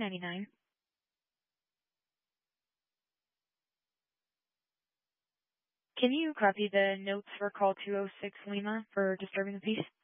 99. Can you copy the notes for call 206 Lima for disturbing the peace?